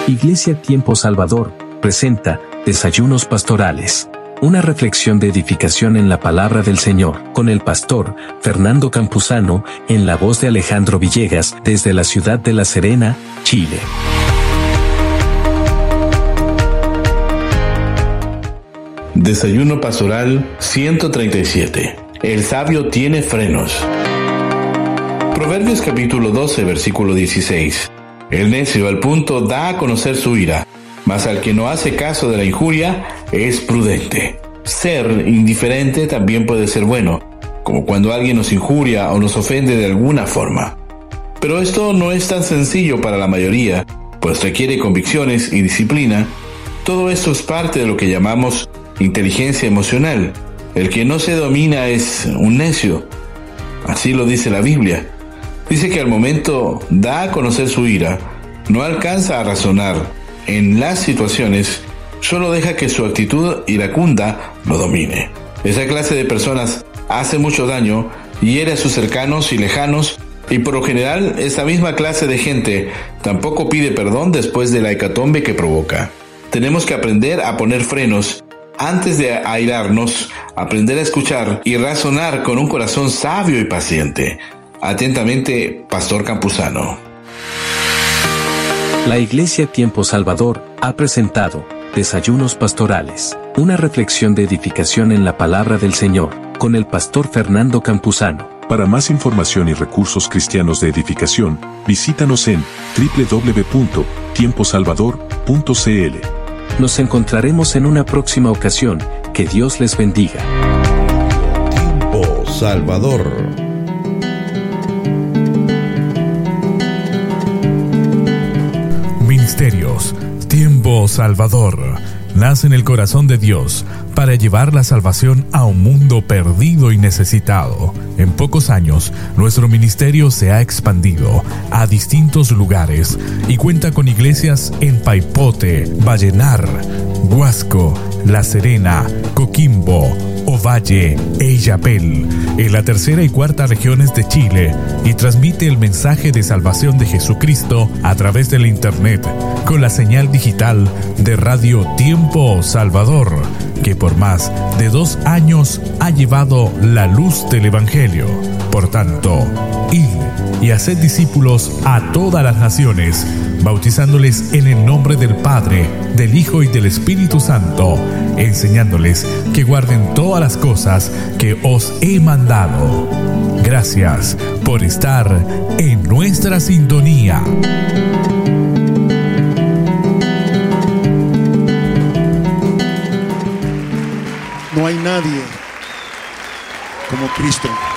Iglesia Tiempo Salvador presenta Desayunos Pastorales. Una reflexión de edificación en la palabra del Señor, con el pastor Fernando Campuzano, en la voz de Alejandro Villegas, desde la ciudad de La Serena, Chile. Desayuno Pastoral 137. El sabio tiene frenos. Proverbios capítulo 12, versículo 16. El necio al punto da a conocer su ira, mas al que no hace caso de la injuria es prudente. Ser indiferente también puede ser bueno, como cuando alguien nos injuria o nos ofende de alguna forma. Pero esto no es tan sencillo para la mayoría, pues requiere convicciones y disciplina. Todo esto es parte de lo que llamamos inteligencia emocional. El que no se domina es un necio. Así lo dice la Biblia. Dice que al momento da a conocer su ira, no alcanza a razonar en las situaciones, solo deja que su actitud iracunda lo domine. Esa clase de personas hace mucho daño, hiere a sus cercanos y lejanos, y por lo general esa misma clase de gente tampoco pide perdón después de la hecatombe que provoca. Tenemos que aprender a poner frenos antes de airarnos, aprender a escuchar y razonar con un corazón sabio y paciente. Atentamente, Pastor Campuzano. La Iglesia Tiempo Salvador ha presentado Desayunos Pastorales, una reflexión de edificación en la palabra del Señor, con el pastor Fernando Campuzano. Para más información y recursos cristianos de edificación, visítanos en www.tiemposalvador.cl. Nos encontraremos en una próxima ocasión. Que Dios les bendiga. Tiempo Salvador. Ministerios Tiempo Salvador nace en el corazón de Dios para llevar la salvación a un mundo perdido y necesitado. En pocos años, nuestro ministerio se ha expandido a distintos lugares y cuenta con iglesias en Paipote, Vallenar, Huasco, La Serena, Coquimbo, Ovalle e Illapel, en la tercera y cuarta regiones de Chile, y transmite el mensaje de salvación de Jesucristo a través del Internet, con la señal digital de Radio Tiempo Salvador, que por más de 2 años ha llevado la luz del Evangelio. Por tanto, id y haced discípulos a todas las naciones, bautizándoles en el nombre del Padre, del Hijo y del Espíritu Santo, enseñándoles que guarden todas las cosas que os he mandado. Gracias por estar en nuestra sintonía. No hay nadie como Cristo.